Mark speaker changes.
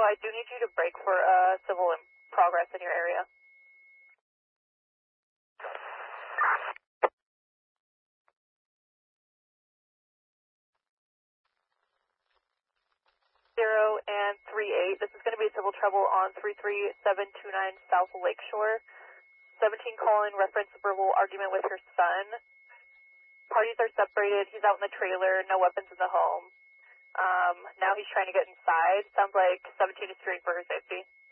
Speaker 1: I do need you to break for civil in progress in your area. And 38. This is going to be a civil trouble on 33729 South Lakeshore. 17 calling reference verbal argument with her son. Parties are separated. He's out in the trailer. No weapons in the home. Now he's trying to get inside. Sounds like 17 is fearing for her safety.